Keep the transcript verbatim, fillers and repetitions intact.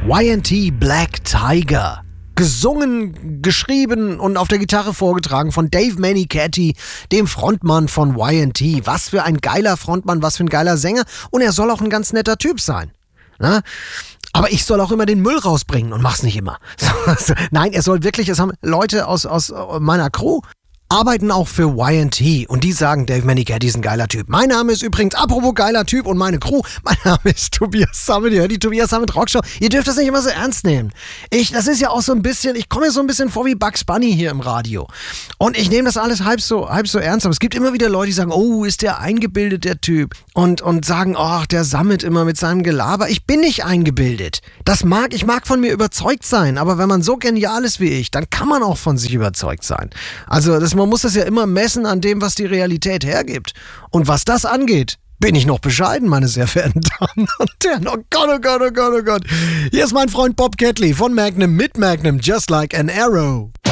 Y and T Black Tiger. Gesungen, geschrieben und auf der Gitarre vorgetragen von Dave Meniketti, dem Frontmann von Y and T. Was für ein geiler Frontmann, was für ein geiler Sänger. Und er soll auch ein ganz netter Typ sein. Na? Aber ich soll auch immer den Müll rausbringen und mach's nicht immer. Nein, er soll wirklich, es haben Leute aus, aus meiner Crew, arbeiten auch für Y and T und die sagen, Dave Meniketti ist ein geiler Typ. Mein Name ist übrigens, apropos geiler Typ und meine Crew, mein Name ist Tobias Sammet, ihr hört die Tobias Sammet Rockshow. Ihr dürft das nicht immer so ernst nehmen. Ich, das ist ja auch so ein bisschen, ich komme mir so ein bisschen vor wie Bugs Bunny hier im Radio. Und ich nehme das alles halb so, halb so ernst, aber es gibt immer wieder Leute, die sagen, oh, ist der eingebildet, der Typ. Und, und sagen, ach, der Sammet immer mit seinem Gelaber. Ich bin nicht eingebildet. Das mag, ich mag von mir überzeugt sein, aber wenn man so genial ist wie ich, dann kann man auch von sich überzeugt sein. Also das man muss das ja immer messen an dem, was die Realität hergibt. Und was das angeht, bin ich noch bescheiden, meine sehr verehrten Damen und Herren. Oh Gott, oh Gott, oh Gott, oh Gott. Hier ist mein Freund Bob Catley von Magnum mit Magnum, Just Like an Arrow.